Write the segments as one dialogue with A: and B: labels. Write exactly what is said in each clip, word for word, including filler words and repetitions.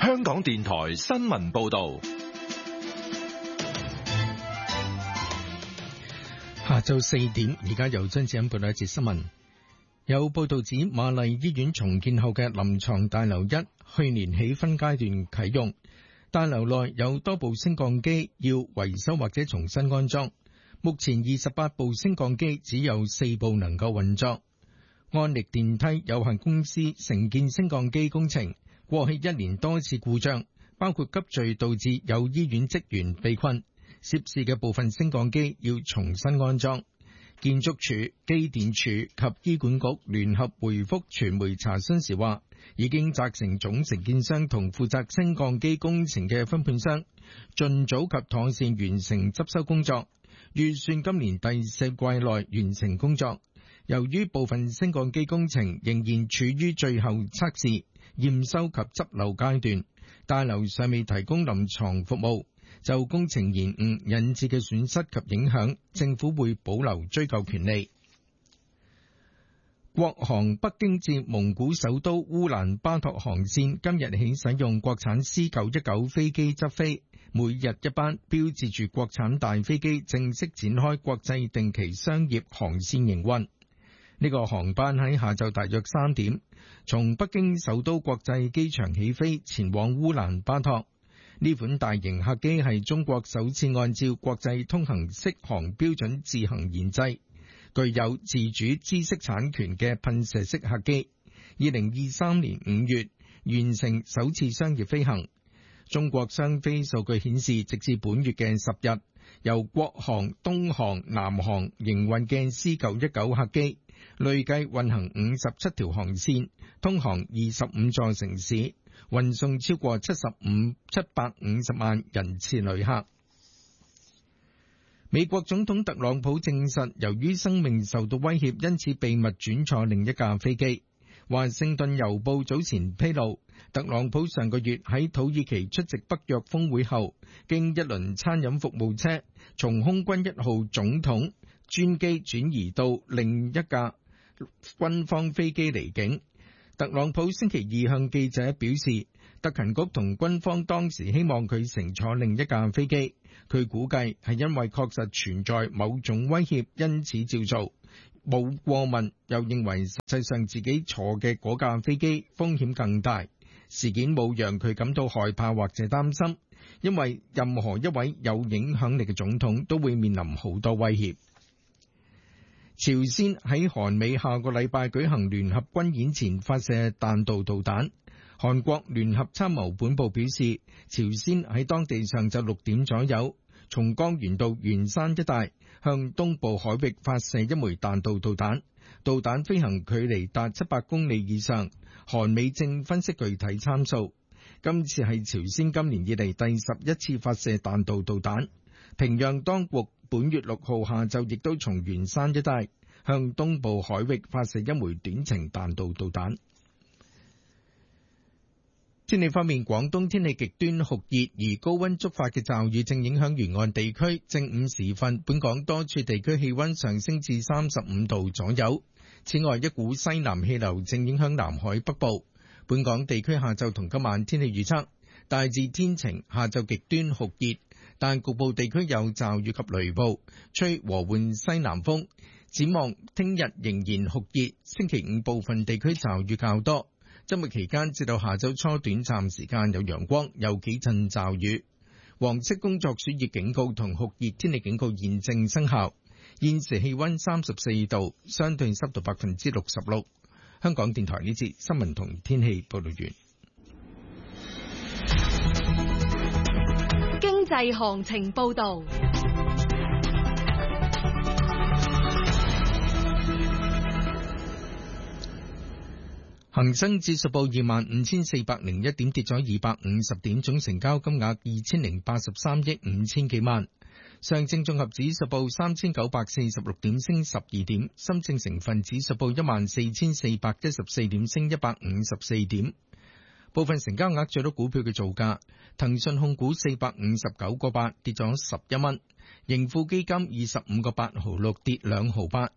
A: 香港電台新聞報道。
B: 下晝四點，而家由張子欣報道一節新聞。有報道指，瑪麗醫院重建後嘅臨床大樓一去年起分階段啟用，大樓內有多部升降機要維修或者重新安裝。目前二十八部升降機只有四部能夠運作。安力電梯有限公司承建升降機工程，過去一年多次故障，包括急墜導致有醫院職員被困，涉事嘅部分升降機要重新安裝。建築署、機電署及醫管局聯合回覆傳媒查詢時話，已經責成總承建商同負責升降機工程嘅分判商，盡早及妥善完成執修工作，預算今年第四季內完成工作。由於部分升降機工程仍然處於最後測試、驗收及執漏階段，大樓尚未提供臨床服務，就工程延誤引致嘅損失及影響，政府會保留追究權利。國航北京至蒙古首都烏蘭巴托航線今日起使用國產 C 九一九飛機執飛，每日一班，標誌住國產大飛機正式展開國際定期商業航線營運。呢個航班喺下晝大約三點，從北京首都國際機場起飛，前往烏蘭巴托。呢款大型客機係中國首次按照國際通行適航標準自行研製，具有自主知識產權嘅噴射式客機。二零二三年五月完成首次商業飛行。中國商飛數據顯示，直至本月嘅十日，由國航、東航、南航營運嘅 C 九一九客機，累計運行五十七條航線，通航二十五座城市，運送超過七十五七百五十萬人次旅客。美國總統特朗普證實，由於生命受到威脅，因此秘密轉坐另一架飛機。華盛頓郵報早前披露，特朗普上個月喺土耳其出席北約峰會後，經一輪餐飲服務車從空軍一號總統專機轉移到另一架軍方飛機離境。特朗普星期二向記者表示，特勤局同軍方當時希望佢乘坐另一架飛機，佢估計係因為確實存在某種威脅，因此照做，冇過問，又認為實際上自己坐嘅嗰架飛機風險更大。事件冇讓佢感到害怕或者擔心，因為任何一位有影響力嘅總統都會面臨好多威脅。朝鮮喺韓美下個禮拜舉行聯合軍演前發射彈道導彈。韓國聯合參謀本部表示，朝鮮喺當地上晝六點左右，從江原道元山一帶向東部海域發射一枚彈道導彈，導彈飛行距離達七百公里以上。韓美正分析具體參數。今次係朝鮮今年以嚟第十一次發射彈道導彈。平壤當局本月六號下晝亦都從元山一帶向東部海域發射一枚短程彈道導彈。天氣方面，廣東天氣極端酷熱，而高溫觸發嘅驟雨正影響沿岸地區。正午時分，本港多處地區氣溫上升至三十五度左右。此外，一股西南氣流正影響南海北部。本港地區下晝同今晚天氣預測，大致天晴，下晝極端酷熱，但局部地區有驟雨及雷暴，吹和緩西南風。展望聽日仍然酷熱，星期五部分地區驟雨較多。周末期間至到下周初短暫時間有陽光，有幾陣驟雨。黃色工作暑熱警告同酷熱天氣警告現正生效。現時氣溫三十四度，相對濕度百分之六十六。香港電台呢節新聞同天氣報道完。
C: 經濟行情報道。
B: 恒生指數報二萬五千四百零一點，跌咗二百五十點，總成交金額二千零八十三億五千幾萬。上證綜合指數報三千九百四十六點，升十二點。深證成分指數報一萬四千四百一十四點，升一百五十四點。部分成交額最多股票嘅造價：騰訊控股四百五十九個八，跌咗十一蚊；盈富基金二十五個八毫六，跌兩毫八；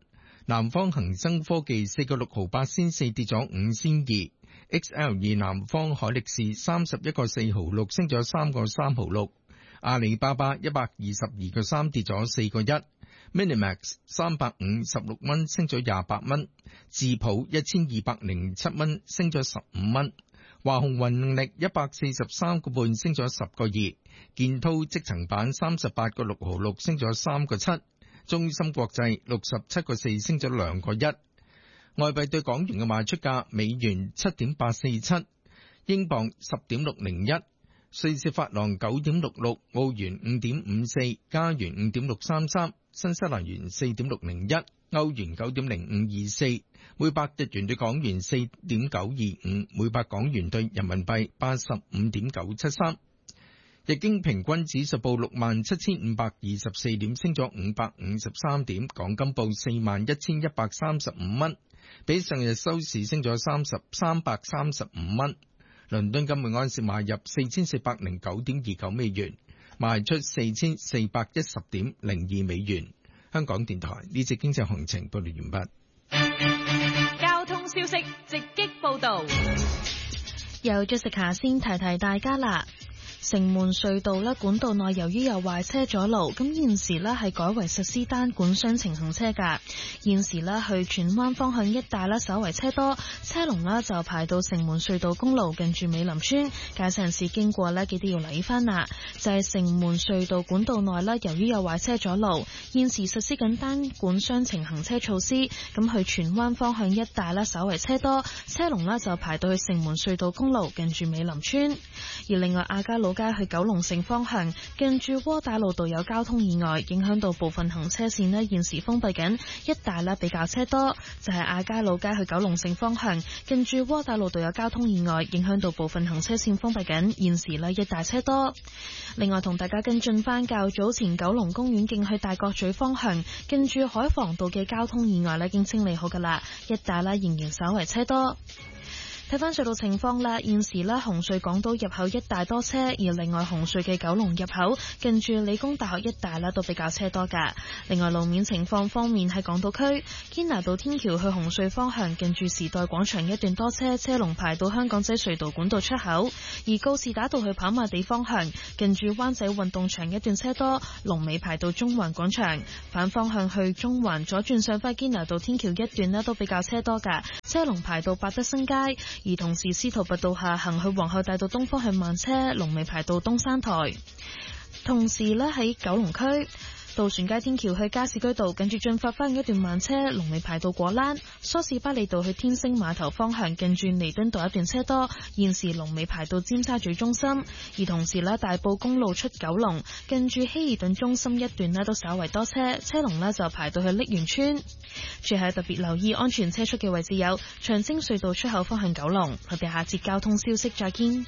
B: 南方恒生科技四個六毫八仙四跌咗五仙二。X L 二南方海力士三十一個四毫六升咗三個三毫六。阿里巴巴一百二十二個三跌咗四個一。Minimax 三百五十六蚊升咗廿八蚊。智普一千二百零七蚊升咗十五蚊。華虹雲能力一百四十三個半升咗十個二。建滔積層板三十八個六毫六升咗三個七。中芯國際六十七個四升咗兩個一。外幣對港元嘅賣出價：美元七點八四七，英鎊十點六零一，瑞士法郎九點六六，澳元五點五四，加元五點六三三，新西蘭元四點六零一，歐元九點零五二四，每百日元對港元四點九二五，每百港元對人民幣八十五點九七三。日經平均指數報六萬七千五百二十四點，升咗五百五十三點。港金報四萬一千一百三十五蚊，比上日收市升咗三十三百三十五蚊。倫敦金每安士買入四千四百零九點二九美元，賣出四千四百一十點零二美元。香港電台呢節經濟行情報道完
C: 畢。交通消息直擊報道，
D: 由 Jessica 先提提大家啦。城門隧道咧管道內由於有壞車阻路，咁現時咧係改為實施單管雙程行車噶。現時咧去荃灣方向一帶咧稍為車多，車龍咧就排到城門隧道公路近住美林村，駕駛人士經過咧記得要留意翻啦。就係、是、城門隧道管道內咧由於有壞車阻路，現時實施緊單管雙程行車措施，咁去荃灣方向一帶咧稍為車多，車龍咧就排到去城門隧道公路近住美林村。而另外亞皆老街去九龍城方向，近住窩打老道有交通意外，影響到部分行車線呢現時封閉緊，一帶呢比較車多。就係亞皆老街去九龍城方向，近住窩打老道有交通意外，影響到部分行車線封閉緊，現時呢一帶車多。另外同大家跟進翻較早前九龍公園徑去大角咀方向，近住海防道嘅交通意外呢已經清理好噶啦，一帶呢仍然稍為車多。睇翻隧道情況啦，現時咧紅隧港島入口一帶多車，而另外紅隧嘅九龍入口近住理工大學一帶咧都比較車多噶。另外路面情況方面喺港島區堅拿道天橋去紅隧方向，近住時代廣場一段多車，車龍排到香港仔隧道管道出口；而告士打道去跑馬地方向，近住灣仔運動場一段車多，龍尾排到中環廣場。反方向去中環左轉上返堅拿道天橋一段咧都比較車多噶，車龍排到百德新街。而同時司徒拔道下行去皇后大道東方向慢車，龍尾排到東山台。同時呢喺九龍區渡船街天橋去加士居道，近住進發翻一段慢車，龍尾排到果欄。梳士巴利道去天星碼頭方向，近住彌敦道一段車多，現時龍尾排到尖沙咀中心。而同時呢大埔公路出九龍，近住希爾頓中心一段呢都稍為多車，車龍呢就排到去瀝源村。最後特別留意安全車速嘅位置有長青隧道出口方向九龍。我哋下節交通消息再見。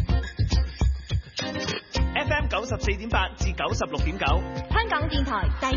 E: F M 九十四點八至九十六點九，
C: 香港電台第